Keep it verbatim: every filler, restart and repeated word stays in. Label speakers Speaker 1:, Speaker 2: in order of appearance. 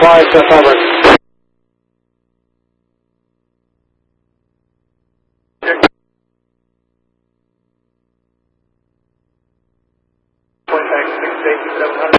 Speaker 1: five, Jeff over. Contact six eight seven hundred.